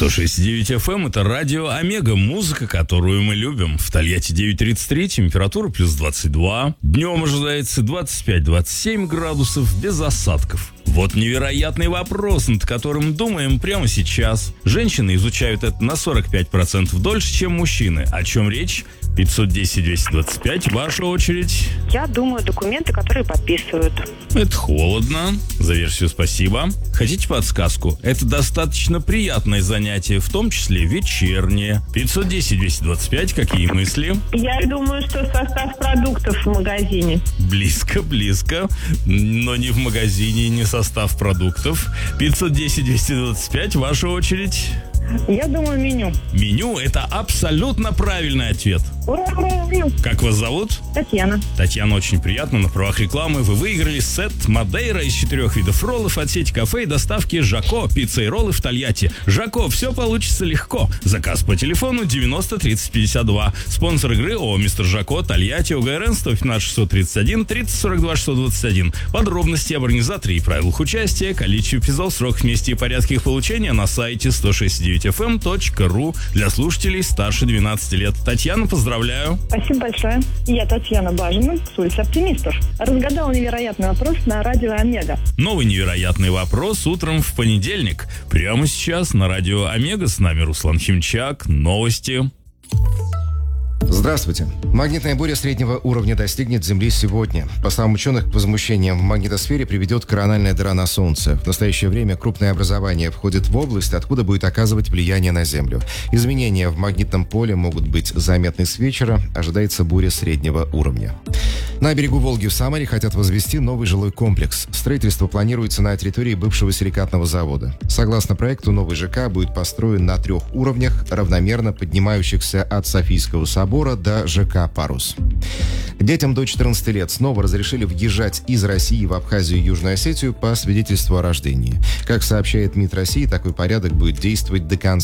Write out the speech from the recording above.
106.9 FM — это радио Омега, музыка, которую мы любим. В Тольятти 9:33, температура плюс 22. Днем ожидается 25-27 градусов, без осадков. Вот невероятный вопрос, над которым думаем прямо сейчас. Женщины изучают это на 45% дольше, чем мужчины. О чем речь? 510-225, ваша очередь. Я думаю, документы, которые подписывают. Это холодно. За версию спасибо. Хотите подсказку? Это достаточно приятное занятие, в том числе вечернее. 510-225, какие мысли? Я думаю, что состав продуктов в магазине. Близко, но не в магазине, не состав продуктов. 510-225, ваша очередь. Я думаю, меню. Меню – это абсолютно правильный ответ. Ура! Как вас зовут? Татьяна. Татьяна, очень приятно. На правах рекламы вы выиграли сет Мадейра из 4 видов роллов от сети кафе и доставки Жако. Пицца и роллы в Тольятти. Жако, все получится легко. Заказ по телефону 90 30 52. Спонсор игры ООО «Мистер Жако», Тольятти, ОГРН 115 631 30 42 621. Подробности об организаторе и правилах участия, количестве эпизодов, сроках, месте и порядке их получения на сайте 106.9fm.ru для слушателей старше 12 лет. Татьяна, поздравляю. Спасибо большое. Я Татьяна Бажина, с улицы Оптимистов. Разгадала невероятный вопрос на радио Омега. Новый невероятный вопрос утром в понедельник. Прямо сейчас на радио Омега с нами Руслан Химчак. Новости. Здравствуйте. Магнитная буря среднего уровня достигнет Земли сегодня. По словам ученых, к возмущениям в магнитосфере приведет корональная дыра на Солнце. В настоящее время крупное образование входит в область, откуда будет оказывать влияние на Землю. Изменения в магнитном поле могут быть заметны с вечера. Ожидается буря среднего уровня. На берегу Волги в Самаре хотят возвести новый жилой комплекс. Строительство планируется на территории бывшего силикатного завода. Согласно проекту, новый ЖК будет построен на 3 уровнях, равномерно поднимающихся от Софийского собора до ЖК «Парус». Детям до 14 лет снова разрешили въезжать из России в Абхазию и Южную Осетию по свидетельству о рождении. Как сообщает МИД России, такой порядок будет действовать до конца